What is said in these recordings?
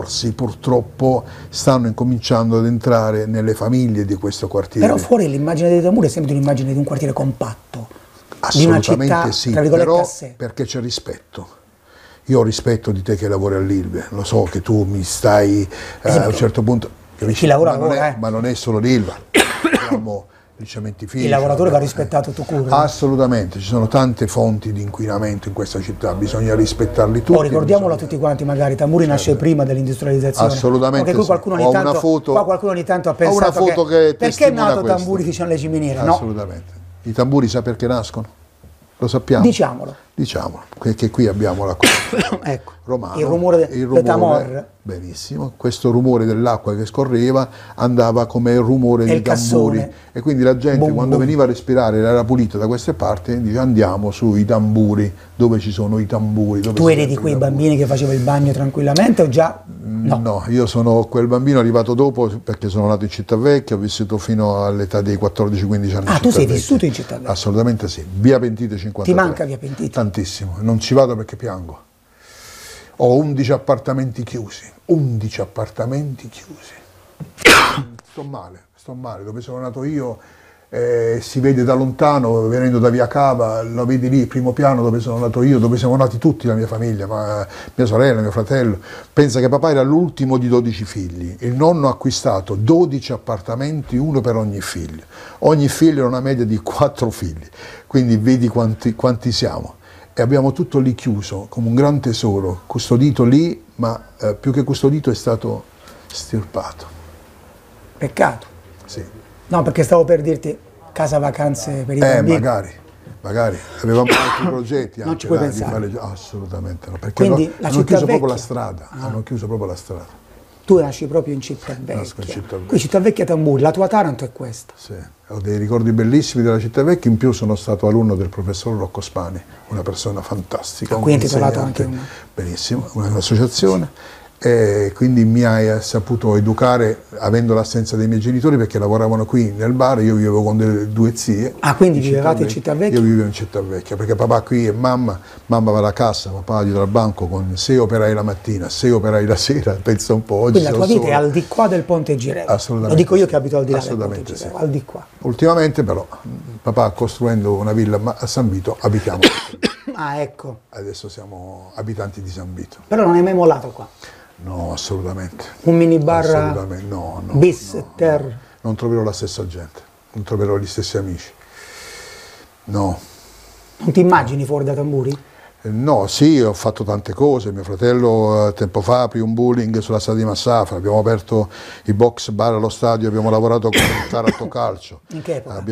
discorsi purtroppo stanno incominciando ad entrare nelle famiglie di questo quartiere. Però fuori l'immagine di Tamburi è sempre un'immagine di un quartiere compatto, assolutamente di una città, sì, tra virgolette, però a sé. perché c'è rispetto. Io ho rispetto di te che lavori all'Ilve, lo so che tu mi stai a un certo punto... Chi lavora lavora, ma non è solo l'Ilva, abbiamo il cementificio. Il lavoratore va rispettato tu cura. Assolutamente, ci sono tante fonti di inquinamento in questa città, bisogna rispettarli tutti. Ricordiamolo a tutti quanti, magari Tamburi nasce prima dell'industrializzazione. Assolutamente. Perché qualcuno ogni tanto, qua qualcuno ogni tanto ha pensato che perché è nato Tamburi vicino alle ciminiere? Assolutamente. No. I tamburi sa perché nascono? Lo sappiamo? Diciamolo. Diciamolo, che qui abbiamo la ecco, romano, il rumore del Tamor. Benissimo, questo rumore dell'acqua che scorreva andava come il rumore dei tamburi e quindi la gente quando veniva a respirare era pulita da queste parti, dice andiamo sui tamburi, dove ci sono i tamburi. Tu eri di quei bambini che faceva il bagno tranquillamente o già? No, io sono quel bambino arrivato dopo perché sono nato in Cittavecchia, ho vissuto fino all'età dei 14-15 anni. Ah, tu sei vissuto in Cittavecchia? Assolutamente sì, via Pentite 53. Ti manca via Pentite? Tantissimo, non ci vado perché piango. Ho 11 appartamenti chiusi, 11 appartamenti chiusi. Sto male, dove sono nato io si vede da lontano, venendo da via Cava, lo vedi lì, primo piano dove sono nato io, dove siamo nati tutti, la mia famiglia, mia sorella, mio fratello. Pensa che papà era l'ultimo di 12 figli, il nonno ha acquistato 12 appartamenti, uno per ogni figlio. Ogni figlio era una media di 4 figli, quindi vedi quanti siamo. E abbiamo tutto lì chiuso, come un gran tesoro, custodito lì, ma più che custodito è stato stirpato. Peccato. Sì. No, perché stavo per dirti casa vacanze per i bambini. Magari, avevamo altri progetti. Non ci puoi pensare? Assolutamente no, perché quindi hanno chiuso proprio la strada, hanno chiuso proprio la strada. Tu nasci proprio in Cittavecchia. Nasco in Cittavecchia. Qui Cittavecchia Tamburi, la tua Taranto è questa. Sì, ho dei ricordi bellissimi della Cittavecchia, in più sono stato alunno del professor Rocco Spani, una persona fantastica. Qui è intitolato anche una. Benissimo, un'associazione. E quindi mi ha saputo educare avendo l'assenza dei miei genitori perché lavoravano qui nel bar, io vivevo con due zie. Ah, quindi vivevate in Cittavecchia? Io vivevo in Cittavecchia perché papà qui e mamma va alla cassa, papà dietro al banco con 6 operai la mattina, 6 operai la sera, pensa un po'. Oggi quindi la tua vita è al di qua del Ponte Girello. Assolutamente. Lo dico io che abito al di là del Ponte Girello, sì. Al di qua. Ultimamente però papà costruendo una villa a San Vito abitiamo. Ah, ecco. Adesso siamo abitanti di San Vito. Però non hai mai mollato qua? No, assolutamente. Un minibar no, bis ter? Non troverò la stessa gente, non troverò gli stessi amici. No. Non ti immagini fuori da Tamburi? No, sì, ho fatto tante cose. Mio fratello tempo fa aprì un bowling sulla strada di Massafra, abbiamo aperto i box bar allo stadio, abbiamo lavorato con il Taranto Calcio. In che epoca?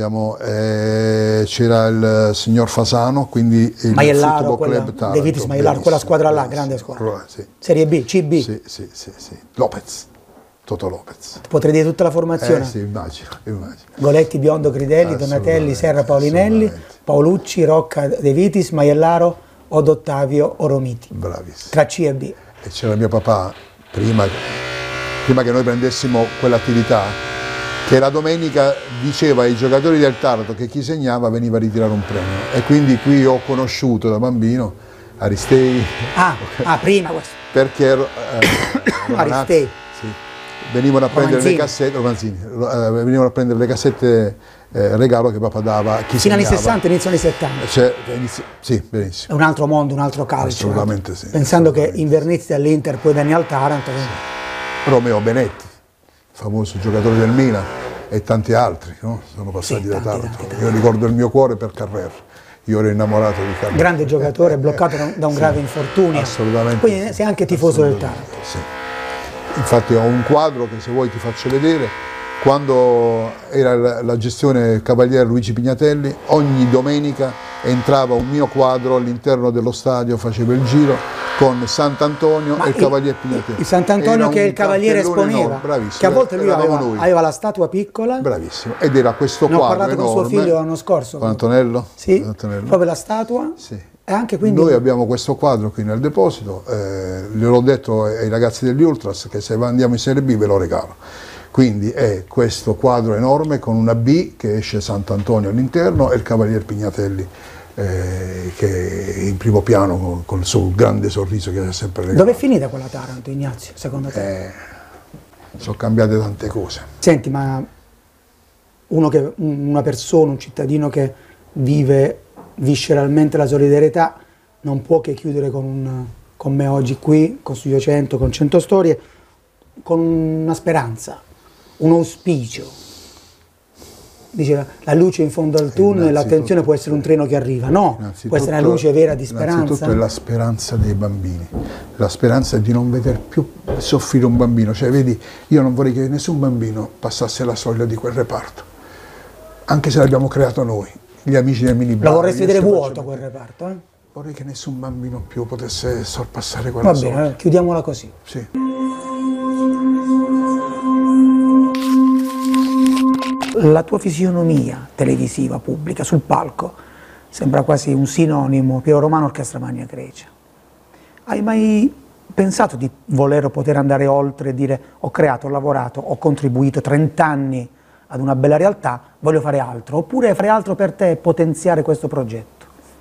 C'era il signor Fasano, quindi il Maiellaro, Football Club Taranto. De Vitis Maiellaro, quella squadra là, grande squadra. Sì. Serie B, CB? Sì. Lopez. Toto Lopez. Potrei dire tutta la formazione? Sì, immagino. Goletti, Biondo, Cridelli, Donatelli, Serra, Paulinelli, Paolucci, Rocca, De Vitis, Maiellaro, Od Ottavio, Oromiti. Bravissimo. Tra C e B. E c'era mio papà, prima che noi prendessimo quell'attività, che la domenica diceva ai giocatori del Taranto che chi segnava veniva a ritirare un premio. E quindi qui ho conosciuto da bambino Aristei. Prima questo. Perché Aristei. Sì. Venivano a prendere le cassette, venivano a prendere le cassette regalo che papà dava a chi fino anni segnava. 60, inizio anni 70. Sì, benissimo. È un altro mondo, un altro calcio. Assolutamente sì. Pensando che Invernizzi all'Inter, poi venne al Taranto. Sì. Romeo Benetti, famoso giocatore del Milan, e tanti altri, no? Sono passati da Taranto. Io ricordo il mio cuore per Carrer. Io ero innamorato di Carrer. Grande giocatore, bloccato da un grave infortunio. Assolutamente. Quindi sei anche tifoso del Taranto. Sì. Infatti ho un quadro che se vuoi ti faccio vedere. Quando era la gestione Cavaliere Luigi Pignatelli, ogni domenica entrava un mio quadro all'interno dello stadio, facevo il giro con Sant'Antonio e il Cavaliere Pignatelli. Il Sant'Antonio che il Cavaliere esponeva, bravissimo, che a volte lui aveva la statua piccola. Bravissimo, ed era questo quadro enorme. Ho parlato con suo figlio l'anno scorso. Con Antonello? Sì, Antonello. Proprio la statua. Sì. E anche quindi... Noi abbiamo questo quadro qui nel deposito, gliel'ho detto ai ragazzi degli Ultras che se andiamo in Serie B ve lo regalo. Quindi è questo quadro enorme con una B che esce Sant'Antonio all'interno e il Cavalier Pignatelli che è in primo piano con il suo grande sorriso che ha sempre legato. Dove è finita quella Taranto, Ignazio, secondo te? Sono cambiate tante cose. Senti, ma una persona, un cittadino che vive visceralmente la solidarietà non può che chiudere con me oggi qui, con Studio 100, con 100 Storie, con una speranza, un auspicio. Dice la luce in fondo al tunnel, l'attenzione può essere un treno che arriva, no, può essere una luce vera di speranza. Innanzitutto è la speranza dei bambini, la speranza di non veder più soffrire un bambino, cioè vedi, io non vorrei che nessun bambino passasse la soglia di quel reparto, anche se l'abbiamo creato noi, gli amici del minibar. Lo vorresti vedere vuoto quel reparto? Vorrei che nessun bambino più potesse sorpassare quella soglia. Va bene, chiudiamola così. Sì. La tua fisionomia televisiva, pubblica, sul palco, sembra quasi un sinonimo, Piero Romano, Orchestra Magna Grecia. Hai mai pensato di voler o poter andare oltre e dire ho creato, ho lavorato, ho contribuito 30 anni ad una bella realtà, voglio fare altro, oppure fare altro per te e potenziare questo progetto?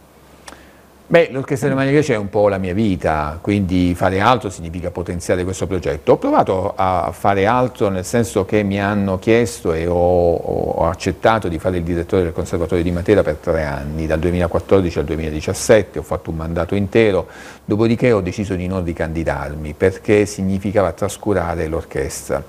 Beh, l'Orchestra Magna Grecia è un po' la mia vita, quindi fare altro significa potenziare questo progetto. Ho provato a fare altro nel senso che mi hanno chiesto e ho accettato di fare il direttore del Conservatorio di Matera per 3 anni, dal 2014 al 2017, ho fatto un mandato intero, dopodiché ho deciso di non ricandidarmi perché significava trascurare l'orchestra.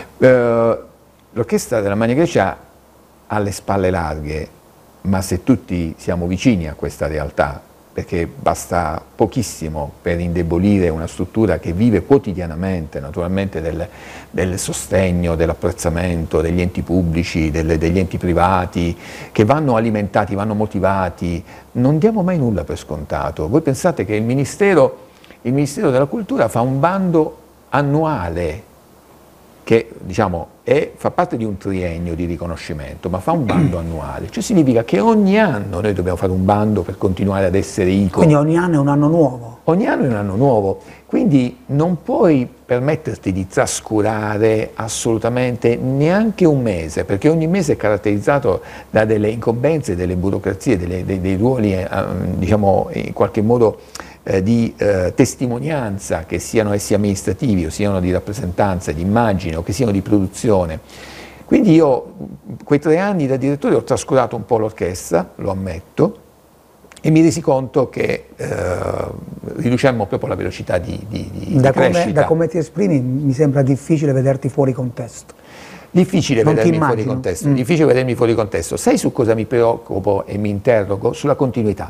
L'Orchestra della Magna Grecia ha le spalle larghe, ma se tutti siamo vicini a questa realtà, perché basta pochissimo per indebolire una struttura che vive quotidianamente naturalmente del sostegno, dell'apprezzamento degli enti pubblici, degli enti privati, che vanno alimentati, vanno motivati. Non diamo mai nulla per scontato. Voi pensate che il Ministero della Cultura fa un bando annuale che diciamo fa parte di un triennio di riconoscimento, ma fa un bando annuale, cioè significa che ogni anno noi dobbiamo fare un bando per continuare ad essere ICO. Quindi ogni anno è un anno nuovo? Ogni anno è un anno nuovo, quindi non puoi permetterti di trascurare assolutamente neanche un mese, perché ogni mese è caratterizzato da delle incombenze, delle burocrazie, dei ruoli diciamo in qualche modo di testimonianza, che siano essi amministrativi o siano di rappresentanza, di immagine o che siano di produzione. Quindi io quei 3 anni da direttore ho trascurato un po' l'orchestra, lo ammetto, e mi resi conto che riducemmo proprio la velocità di crescita. Da come ti esprimi mi sembra difficile vederti fuori contesto. Difficile Non ti vedermi fuori immagino. contesto, difficile vedermi fuori contesto. Sai su cosa mi preoccupo e mi interrogo? Sulla continuità.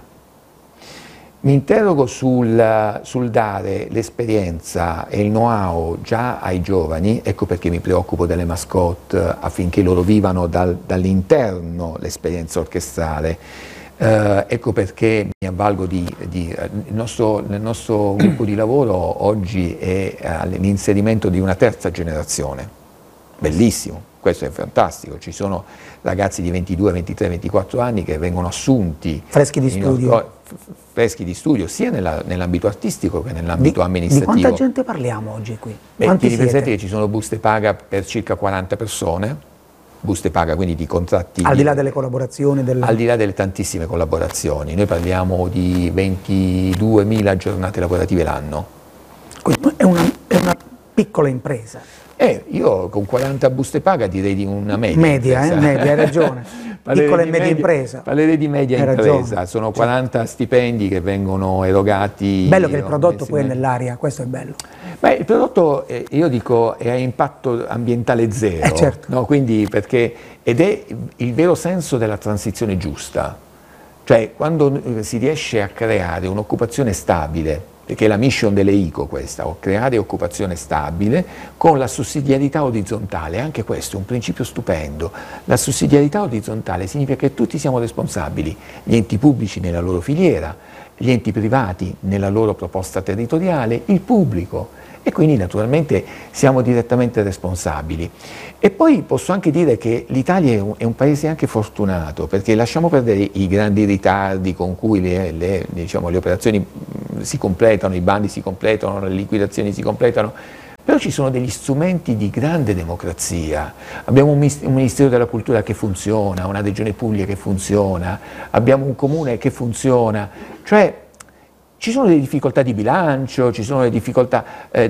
Mi interrogo sul dare l'esperienza e il know-how già ai giovani, ecco perché mi preoccupo delle mascotte, affinché loro vivano dall'interno l'esperienza orchestrale, ecco perché mi avvalgo nel nostro gruppo di lavoro oggi è l'inserimento di una terza generazione, bellissimo, questo è fantastico, ci sono ragazzi di 22, 23, 24 anni che vengono assunti Freschi di studio, sia nell'ambito artistico che nell'ambito amministrativo. Di quanta gente parliamo oggi qui? Tieni presente che ci sono buste paga per circa 40 persone, buste paga quindi di contratti. Al di là delle collaborazioni? Al di là delle tantissime collaborazioni, noi parliamo di 22.000 giornate lavorative l'anno. Quindi è una piccola impresa. Io con 40 buste paga direi di una media. Media, hai ragione. Piccola e media impresa. Parlerei di media impresa, sono 40 stipendi che vengono erogati. Bello che il prodotto poi è nell'aria, questo è bello. Beh, il prodotto, io dico, è a impatto ambientale zero, certo. No? Quindi ed è il vero senso della transizione giusta, cioè quando si riesce a creare un'occupazione stabile, perché è la mission delle ICO questa, creare occupazione stabile con la sussidiarietà orizzontale, anche questo è un principio stupendo. La sussidiarietà orizzontale significa che tutti siamo responsabili, gli enti pubblici nella loro filiera, gli enti privati nella loro proposta territoriale, il pubblico, e quindi naturalmente siamo direttamente responsabili. E poi posso anche dire che l'Italia è un paese anche fortunato, perché lasciamo perdere i grandi ritardi con cui diciamo, le operazioni si completano, i bandi si completano, le liquidazioni si completano, Però ci sono degli strumenti di grande democrazia, abbiamo un Ministero della Cultura che funziona, una Regione Puglia che funziona, abbiamo un Comune che funziona, cioè ci sono delle difficoltà di bilancio, ci sono delle difficoltà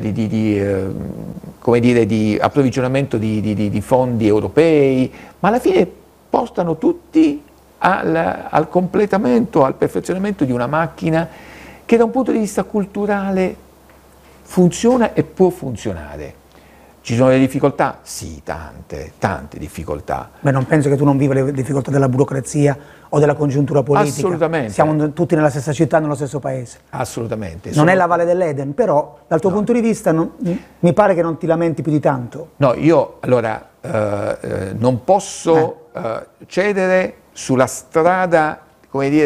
come dire, di approvvigionamento di fondi europei, ma alla fine portano tutti al completamento, al perfezionamento di una macchina che da un punto di vista culturale funziona e può funzionare. Ci sono delle difficoltà? Sì, tante difficoltà. Beh, non penso che tu non viva le difficoltà della burocrazia o della congiuntura politica. Assolutamente. Siamo tutti nella stessa città, nello stesso paese. Assolutamente. Non è la Valle dell'Eden, però dal tuo punto di vista mi pare che non ti lamenti più di tanto. No, io allora non posso cedere sulla strada, come dire,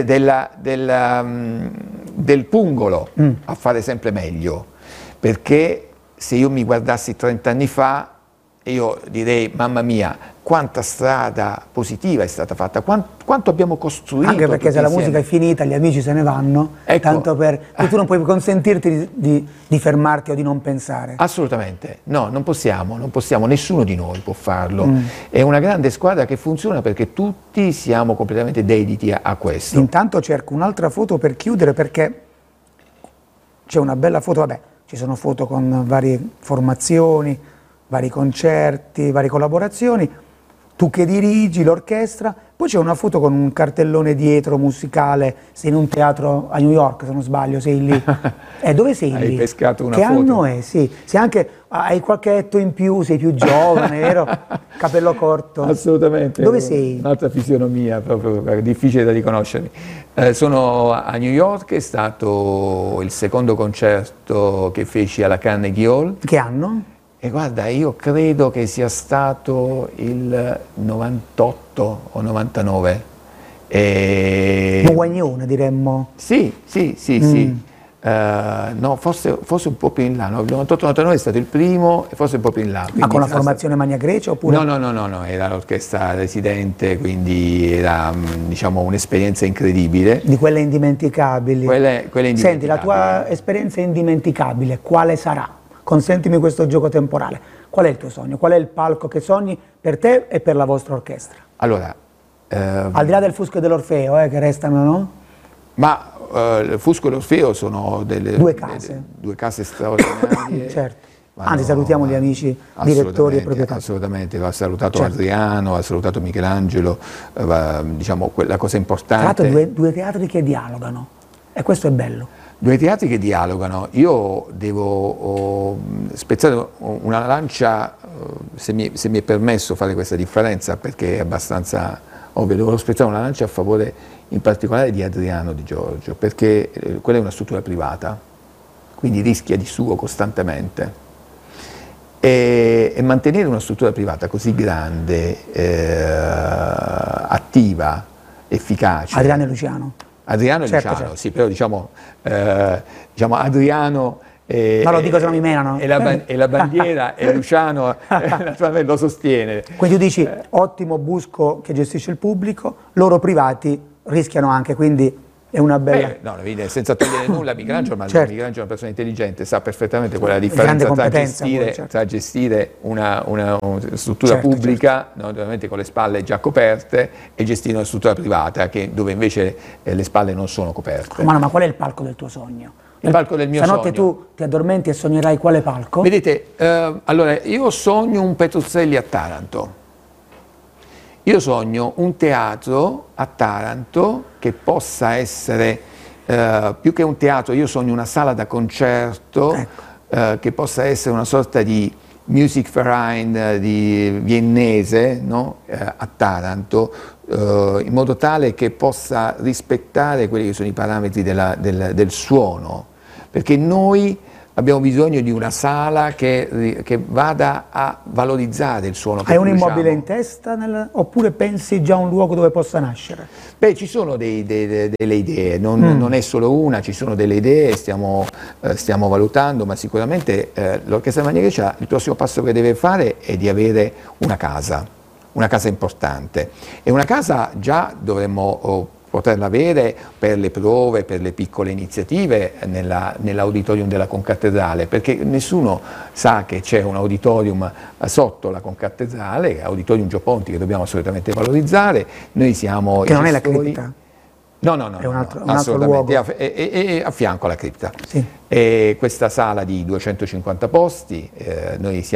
del pungolo a fare sempre meglio, perché se io mi guardassi 30 anni fa, io direi, mamma mia, quanta strada positiva è stata fatta, quanto abbiamo costruito. Anche perché se la insieme. musica è finita, gli amici se ne vanno, Ecco. tanto tu non puoi consentirti di fermarti o di non pensare. Assolutamente, no, non possiamo, nessuno di noi può farlo. È una grande squadra che funziona perché tutti siamo completamente dediti a questo. Intanto cerco un'altra foto per chiudere, perché c'è una bella foto, vabbè, ci sono foto con varie formazioni, vari concerti, varie collaborazioni, tu che dirigi l'orchestra, poi c'è una foto con un cartellone dietro musicale, sei in un teatro a New York se non sbaglio, sei lì. Dove sei lì? Hai pescato una che foto. Anno è? Sì, sei anche, hai qualche etto in più, sei più giovane, vero? Capello corto. Assolutamente. Dove sei? Un'altra fisionomia, proprio difficile da riconoscermi. Sono a New York, è stato il secondo concerto che feci alla Carnegie Hall. Che anno? E guarda, io credo che sia stato il 98 o 99. Un guaglione, diremmo. Sì. No, forse un po' più in là. No? Il 98-99 è stato il primo e forse un po' più in là. Ma con la formazione Magna Grecia oppure? No, era l'orchestra residente, quindi era, diciamo, un'esperienza incredibile. Di quelle indimenticabili. Quelle indimenticabili. Senti, la tua esperienza indimenticabile, quale sarà? Consentimi questo gioco temporale. Qual è il tuo sogno? Qual è il palco che sogni per te e per la vostra orchestra? Allora, Al di là del Fusco e dell'Orfeo, che restano, no? ma il Fusco e l'Orfeo sono Due case. due case straordinarie. Certo. Anzi, salutiamo gli amici direttori e proprietari. Assolutamente, va salutato Certo. Adriano, va salutato Michelangelo, diciamo, la cosa importante. Tra l'altro due teatri che dialogano, e questo è bello. Due teatri che dialogano. Io devo spezzare una lancia, se mi è permesso fare questa differenza, perché è abbastanza ovvio, devo spezzare una lancia a favore in particolare di Adriano Di Giorgio, perché quella è una struttura privata, quindi rischia di suo costantemente. E mantenere una struttura privata così grande, attiva, efficace. Adriano e Luciano. Adriano e Certo, Luciano, certo. sì, però diciamo Adriano No, lo dico se no mi menano. e la bandiera e Luciano naturalmente lo sostiene. Quindi tu dici, ottimo Busco che gestisce il pubblico, loro privati rischiano anche, quindi è una bella... No, senza togliere nulla a Michelangelo, ma Certo. Michelangelo è una persona intelligente, sa perfettamente qual è la Grande differenza tra competenza, gestire, poi, certo. tra gestire una struttura Certo, pubblica, naturalmente con le spalle già coperte, e gestire una struttura privata dove invece le spalle non sono coperte. Ma qual è il palco del tuo sogno? Il palco del mio Stanotte sogno. tu ti addormenti e sognerai quale palco? Vedete, allora io sogno un Petruzzelli a Taranto. Io sogno un teatro a Taranto che possa essere, più che un teatro, io sogno una sala da concerto, Ecco. che possa essere una sorta di Musikverein di viennese, no? A Taranto, in modo tale che possa rispettare quelli che sono i parametri del suono, perché noi abbiamo bisogno di una sala che vada a valorizzare il suono che Hai un immobile produciamo. in testa oppure pensi già a un luogo dove possa nascere? Beh, ci sono delle idee, non è solo una, ci sono delle idee, stiamo valutando, ma sicuramente l'Orchestra Magna Grecia il prossimo passo che deve fare è di avere una casa importante, e una casa già dovremmo poterla avere per le prove, per le piccole iniziative nell'auditorium della Concattedrale, perché nessuno sa che c'è un auditorium sotto la Concattedrale, Auditorium Gio Ponti, che dobbiamo assolutamente valorizzare. Noi siamo Che i non è la gestori. cripta? No, È un altro assolutamente, luogo. è a fianco alla cripta. Sì. E questa sala di 250 posti, noi siamo